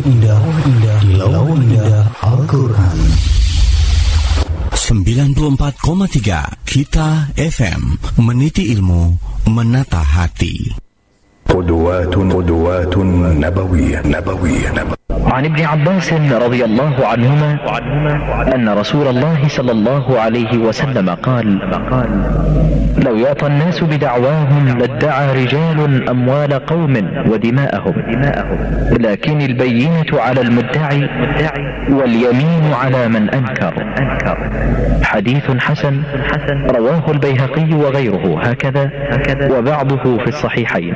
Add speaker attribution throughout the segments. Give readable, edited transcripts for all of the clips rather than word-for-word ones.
Speaker 1: indah di Lawah Indah Al-Quran. 94,3 Kita FM, meniti ilmu, menata hati.
Speaker 2: قدوات نبوية.
Speaker 3: عن ابن عباس رضي الله عنهما أن رسول الله صلى الله عليه وسلم قال: لو يعطى الناس بدعواهم لادعى رجال أموال قوم ودماءهم، لكن البينة على المدعي واليمين على من أنكر. حديث حسن رواه البيهقي وغيره هكذا وبعضه في الصحيحين.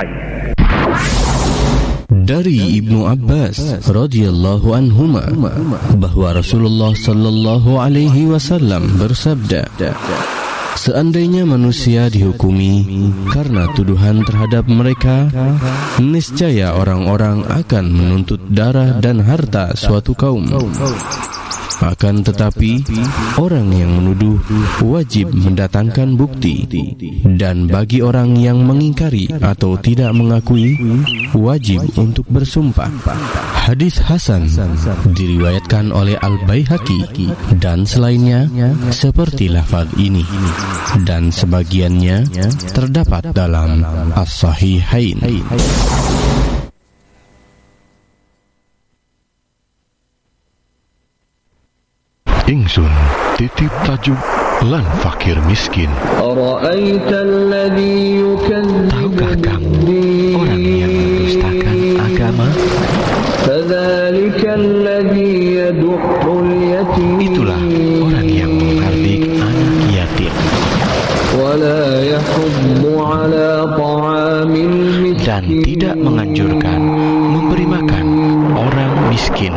Speaker 4: Dari Ibnu Abbas radhiyallahu anhuma bahwa Rasulullah sallallahu alaihi wasallam bersabda, seandainya manusia dihukumi karena tuduhan terhadap mereka, niscaya orang-orang akan menuntut darah dan harta suatu kaum. Akan tetapi, orang yang menuduh wajib mendatangkan bukti, dan bagi orang yang mengingkari atau tidak mengakui, wajib untuk bersumpah. Hadis hasan diriwayatkan oleh Al-Baihaqi dan selainnya seperti lafaz ini, dan sebagiannya terdapat dalam As-Sahihain.
Speaker 2: Ingsun titip tajuk lan fakir miskin.
Speaker 4: Tahukah kamu orang yang mendustakan agama? Itulah orang yang menghardik anak yatim dan tidak menganjurkan memberi makan orang miskin.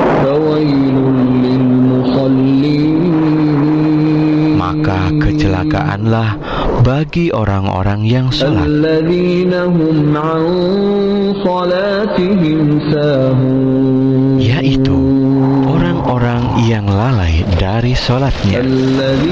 Speaker 4: Maka kecelakaanlah bagi orang-orang yang salat, yaitu orang-orang yang lalai dari salatnya.